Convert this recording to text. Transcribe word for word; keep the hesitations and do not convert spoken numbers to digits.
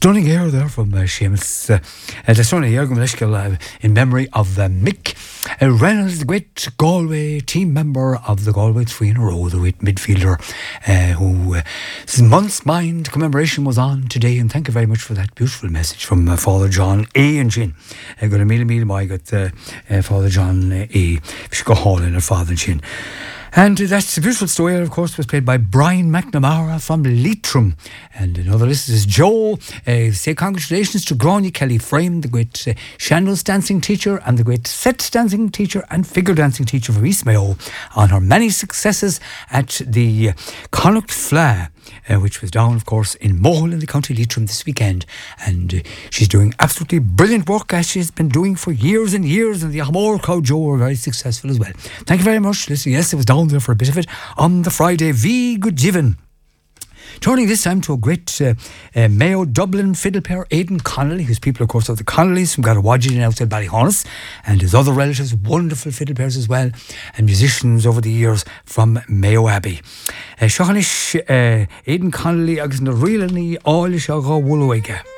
Stunning air there from uh, Seamus. Uh, uh, the stunning air uh, in memory of uh, Mick uh, Reynolds, the great Galway team member of the Galway three in a row, the great midfielder uh, who uh, his month's mind commemoration was on today. And thank you very much for that beautiful message from uh, Father John A. and Shin. I got a meal, meal, I got uh, uh, Father John A. We should go hall in our Father and Shin. And that's the beautiful story, of course, was played by Brian McNamara from Leitrim. And another list is Joe. Uh, say congratulations to Gráinne Kelly Frame, the great uh, Shandles dancing teacher and the great set dancing teacher and figure dancing teacher from East Mayo on her many successes at the uh, Connacht Fla. Uh, which was down, of course, in Mohill in the County Leitrim this weekend. And uh, she's doing absolutely brilliant work, as she's been doing for years and years. And the Amor crowd, Joe, were very successful as well. Thank you very much. Listen, yes, it was down there for a bit of it on the Friday. V. Good Jiven. Turning this time to a great uh, uh, Mayo Dublin fiddle player, Aidan Connolly, whose people, of course, are the Connollys from Garawadgin and outside Ballyhonus, and his other relatives, wonderful fiddle players as well, and musicians over the years from Mayo Abbey. Seachanish Aidan Connolly agus na rialani áil se go bhfuilóige.